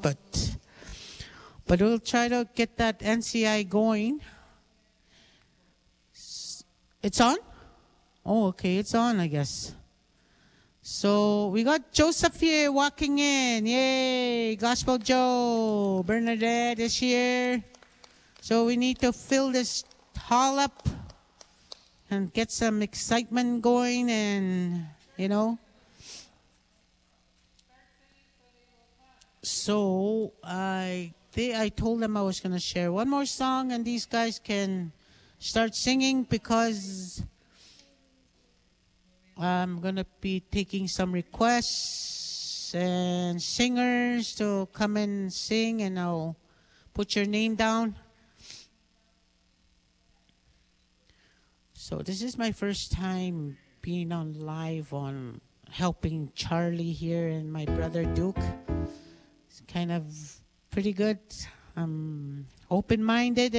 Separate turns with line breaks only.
but we'll try to get that NCI going. It's on? Oh, okay, it's on, I guess. So we got Joseph here walking in. Yay! Gospel Joe. Bernadette is here. So we need to fill this hall up and get some excitement going and, you know. So I told them I was going to share one more song and these guys can start singing because I'm going to be taking some requests and singers to come and sing, and I'll put your name down. So this is my first time being on live on helping Charlie here and my brother Duke. It's kind of pretty good. I'm open-minded